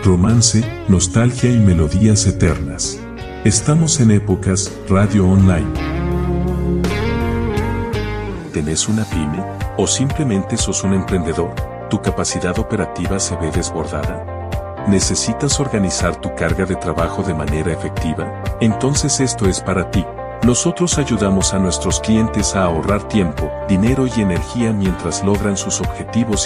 romance, nostalgia y melodías eternas. Estamos en Épocas Radio Online. ¿Tenés una pyme? ¿O simplemente sos un emprendedor? ¿Tu capacidad operativa se ve desbordada? ¿Necesitas organizar tu carga de trabajo de manera efectiva? Entonces esto es para ti. Nosotros ayudamos a nuestros clientes a ahorrar tiempo, dinero y energía mientras logran sus objetivos